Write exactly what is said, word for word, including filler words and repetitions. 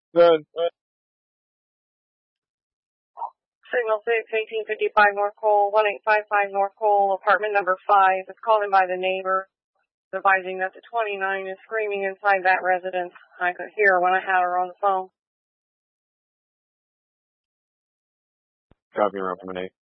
Good. Signal six, eighteen fifty-five North Cole, one eight five five North Cole, apartment number five. It's called in by the neighbor, advising that the twenty-nine is screaming inside that residence. I could hear her when I had her on the phone. Copy, Roman eight.